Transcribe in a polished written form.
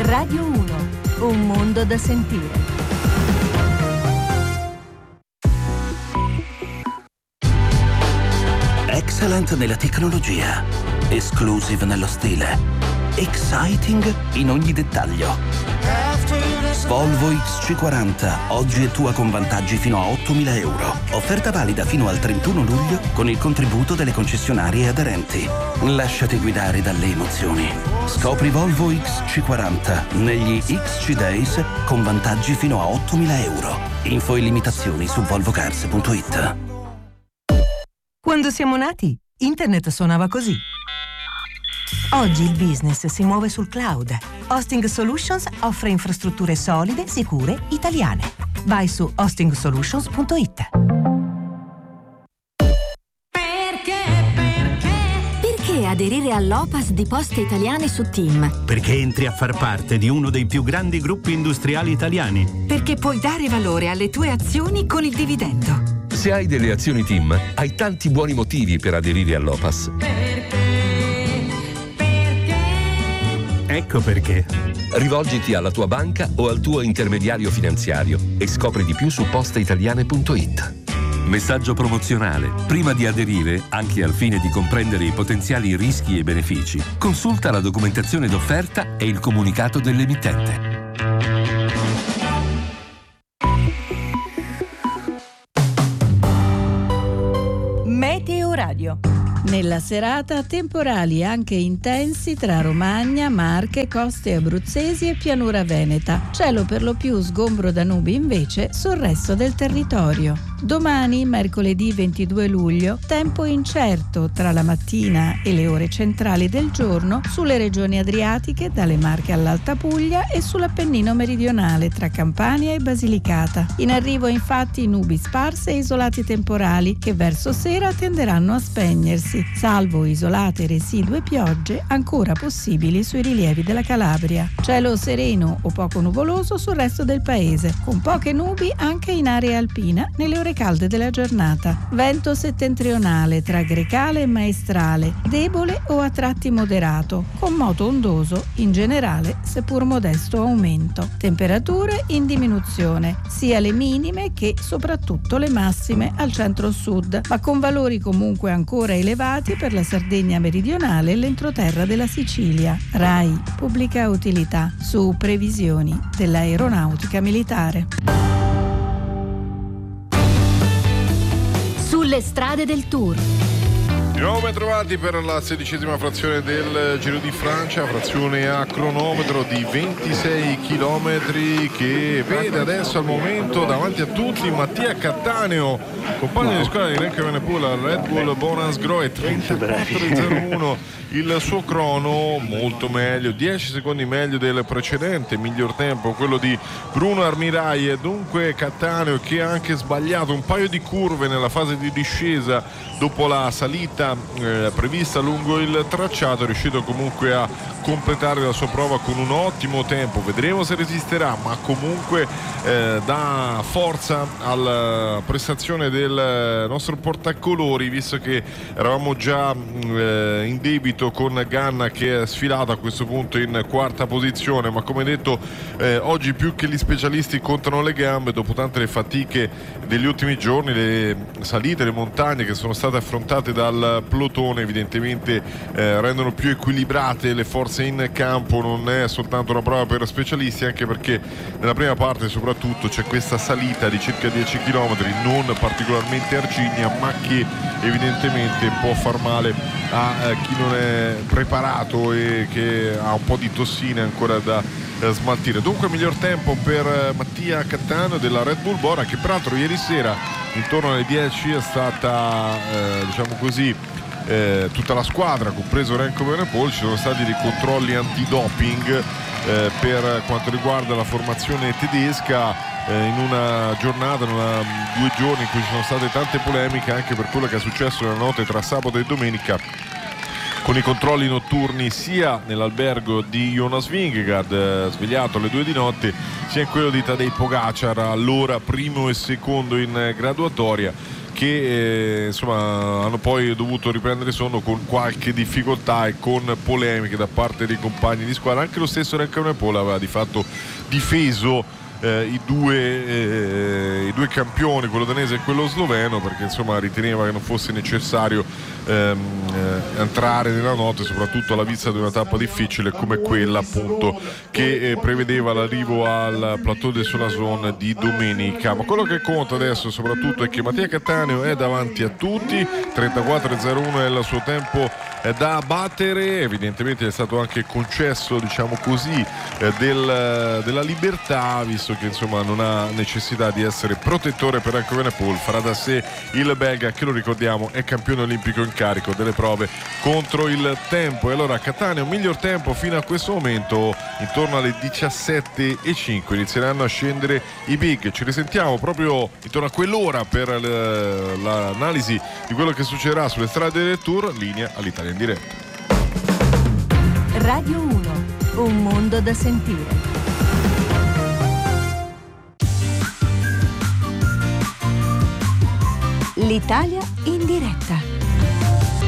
Radio 1, un mondo da sentire. Excellent nella tecnologia, exclusive nello stile, exciting in ogni dettaglio. Volvo XC40, oggi è tua con vantaggi fino a 8.000 euro. Offerta valida fino al 31 luglio con il contributo delle concessionarie aderenti. Lasciati guidare dalle emozioni. Scopri Volvo XC40 negli XC Days con vantaggi fino a 8.000 euro. Info e limitazioni su volvocars.it. Quando siamo nati, internet suonava così. Oggi il business si muove sul cloud. Hosting Solutions offre infrastrutture solide, sicure, italiane. Vai su hostingsolutions.it. Perché aderire all'OPAS di Poste Italiane su TIM? Perché entri a far parte di uno dei più grandi gruppi industriali italiani. Perché puoi dare valore alle tue azioni con il dividendo. Se hai delle azioni TIM, hai tanti buoni motivi per aderire all'OPAS. Ecco perché. Rivolgiti alla tua banca o al tuo intermediario finanziario e scopri di più su posteitaliane.it. Messaggio promozionale. Prima di aderire, anche al fine di comprendere i potenziali rischi e benefici, consulta la documentazione d'offerta e il comunicato dell'emittente. Meteo Radio. Nella serata temporali anche intensi tra Romagna, Marche, coste abruzzesi e pianura veneta. Cielo per lo più sgombro da nubi invece sul resto del territorio. Domani, mercoledì 22 luglio, tempo incerto tra la mattina e le ore centrali del giorno sulle regioni adriatiche, dalle Marche all'Alta Puglia e sull'Appennino meridionale tra Campania e Basilicata. In arrivo infatti nubi sparse e isolati temporali che verso sera tenderanno a spegnersi, salvo isolate residue piogge ancora possibili sui rilievi della Calabria. Cielo sereno o poco nuvoloso sul resto del paese, con poche nubi anche in area alpina nelle ore calde della giornata. Vento settentrionale tra Grecale e Maestrale, debole o a tratti moderato, con moto ondoso in generale seppur modesto aumento. Temperature in diminuzione, sia le minime che soprattutto le massime al centro-sud, ma con valori comunque ancora elevati per la Sardegna meridionale e l'entroterra della Sicilia. RAI Pubblica Utilità su previsioni dell'aeronautica militare. Sulle strade del Tour. Di nuovo ben trovati per la 16ª frazione del Giro di Francia, frazione a cronometro di 26 km che vede adesso al momento davanti a tutti Mattia Cattaneo, compagno di squadra di Renko Evenepoel al Red Bull Bonus Grohe, 34,01 il suo crono, molto meglio, 10 secondi meglio del precedente, miglior tempo quello di Bruno Armirail, e dunque Cattaneo che ha anche sbagliato un paio di curve nella fase di discesa dopo la salita prevista lungo il tracciato, è riuscito comunque a completare la sua prova con un ottimo tempo. Vedremo se resisterà, ma comunque dà forza alla prestazione del nostro portacolori, visto che eravamo già in debito con Ganna che è sfilato a questo punto in quarta posizione, ma come detto oggi più che gli specialisti contano le gambe dopo tante le fatiche degli ultimi giorni, le salite, le montagne che sono state affrontate dal plotone evidentemente rendono più equilibrate le forze in campo. Non è soltanto una prova per specialisti, anche perché nella prima parte soprattutto c'è questa salita di circa 10 km non particolarmente arcigna, ma che evidentemente può far male a chi non è preparato e che ha un po' di tossine ancora da smaltire. Dunque miglior tempo per Mattia Cattaneo della Red Bull Bora, che peraltro ieri sera intorno alle 10 è stata diciamo così tutta la squadra, compreso Renko Evenepoel, ci sono stati dei controlli antidoping per quanto riguarda la formazione tedesca in una giornata, 2 giorni in cui ci sono state tante polemiche anche per quello che è successo nella notte tra sabato e domenica, con i controlli notturni sia nell'albergo di Jonas Vingegaard svegliato alle 2 di notte, sia in quello di Tadej Pogacar, allora primo e secondo in graduatoria. che insomma hanno poi dovuto riprendere sonno con qualche difficoltà e con polemiche da parte dei compagni di squadra. Anche lo stesso Renko Evenepoel aveva di fatto difeso i due campioni, quello danese e quello sloveno, perché insomma riteneva che non fosse necessario entrare nella notte, soprattutto alla vista di una tappa difficile come quella appunto che prevedeva l'arrivo al plateau de Sonazon di domenica. Ma quello che conta adesso soprattutto è che Mattia Cattaneo è davanti a tutti, 34,01 è il suo tempo da battere. Evidentemente è stato anche concesso, diciamo così, della libertà, visto che insomma non ha necessità di essere protettore per Renko Evenepoel. Farà da sé il belga, che lo ricordiamo è campione olimpico in carico delle prove contro il tempo. E allora Cattaneo miglior tempo fino a questo momento, intorno alle 17:05 inizieranno a scendere i big. Ci risentiamo proprio intorno a quell'ora per l'analisi di quello che succederà sulle strade del Tour. Linea all'Italia in diretta. Radio 1, un mondo da sentire. L'Italia in diretta.